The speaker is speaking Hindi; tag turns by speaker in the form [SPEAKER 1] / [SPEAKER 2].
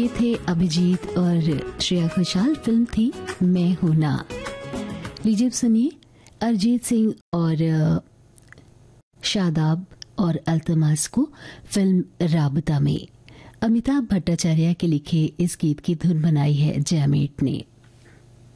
[SPEAKER 1] ये थे अभिजीत और श्रेया घोषाल। फिल्म थी मैं हूं ना। लीजिए सुनिए अरिजीत सिंह और शादाब और अल्तमास को फिल्म राबता में अमिताभ भट्टाचार्य के लिखे इस गीत की धुन बनाई है जयमीत ने।